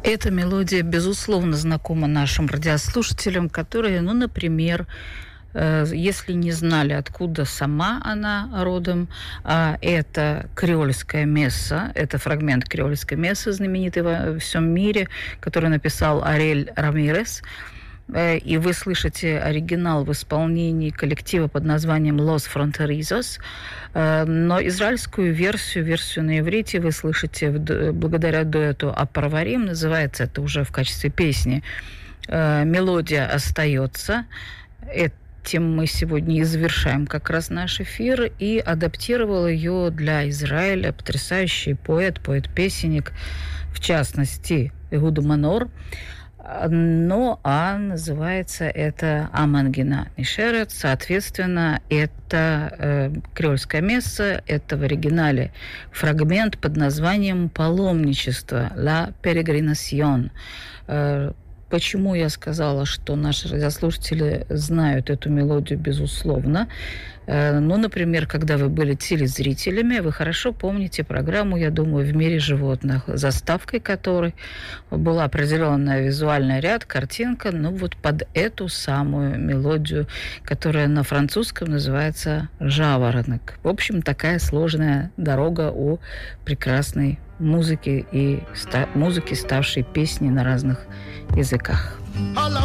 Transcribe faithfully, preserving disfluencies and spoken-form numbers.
Эта мелодия, безусловно, знакома нашим радиослушателям, которые, ну, например, если не знали, откуда сама она родом, а это креольская месса, это фрагмент креольской мессы, знаменитой во всем мире, который написал Ариэль Рамирес. И вы слышите оригинал в исполнении коллектива под названием Los Fronterizos, но израильскую версию, версию на иврите вы слышите благодаря дуэту Апарварим, называется это уже в качестве песни «Мелодия остается». Этим мы сегодня и завершаем как раз наш эфир, и адаптировал ее для Израиля потрясающий поэт, поэт-песенник, в частности, Игуда Манор. Ну, а называется это «Амангина Нишерет». Соответственно, это э, креольская месса, это в оригинале фрагмент под названием «Паломничество» «La Peregrinación». Э, Почему я сказала, что наши радиослушатели знают эту мелодию, безусловно? Ну, например, когда вы были телезрителями, вы хорошо помните программу, я думаю, «В мире животных», заставкой которой была определенная визуальный ряд, картинка, ну, вот под эту самую мелодию, которая на французском называется «Жаворонок». В общем, такая сложная дорога у прекрасной музыки и ста- музыки, ставшей песней на разных языках.